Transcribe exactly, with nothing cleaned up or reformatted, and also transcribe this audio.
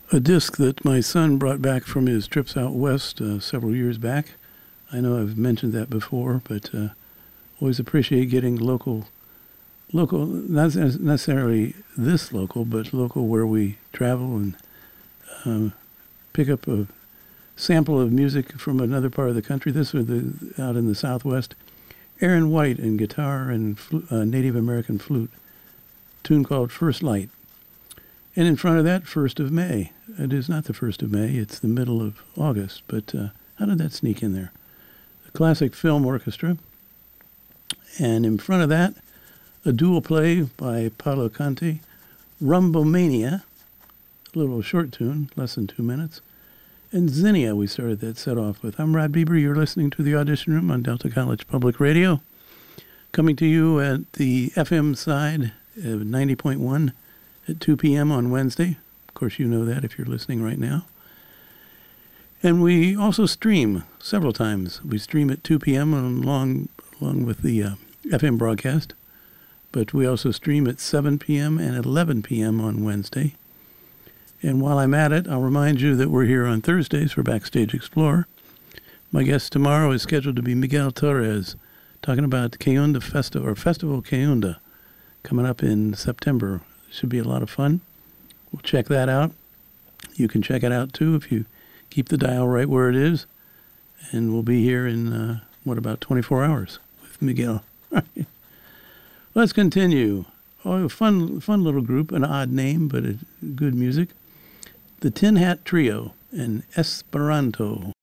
a disc that my son brought back from his trips out west uh, several years back. I know I've mentioned that before, but uh, always appreciate getting local, local, not necessarily this local, but local where we travel and uh, pick up a sample of music from another part of the country. This was the, out in the Southwest. Aaron White and guitar and flu- uh, Native American flute. Tune called First Light. And in front of that, First of May. It is not the first of May, it's the middle of August. But uh, how did that sneak in there? The Classic Film Orchestra. And in front of that, a dual play by Paolo Conte, Rumbomania, a little short tune, less than two minutes. And Zinnia, we started that set off with. I'm Rod Bieber. You're listening to the Audition Room on Delta College Public Radio. Coming to you at the F M side of ninety point one at two p.m. on Wednesday. Of course, you know that if you're listening right now. And we also stream several times. We stream at two p.m. along, along with the uh, F M broadcast. But we also stream at seven p.m. and eleven p.m. on Wednesday. And while I'm at it, I'll remind you that we're here on Thursdays for Backstage Explorer. My guest tomorrow is scheduled to be Miguel Torres, talking about the Cayunda Festival, or Festival Cayunda, coming up in September. Should be a lot of fun. We'll check that out. You can check it out, too, if you keep the dial right where it is. And we'll be here in, uh, what, about twenty-four hours with Miguel. Let's continue. Oh, a fun, fun little group, an odd name, but a good music. The Tin Hat Trio and Esperanto.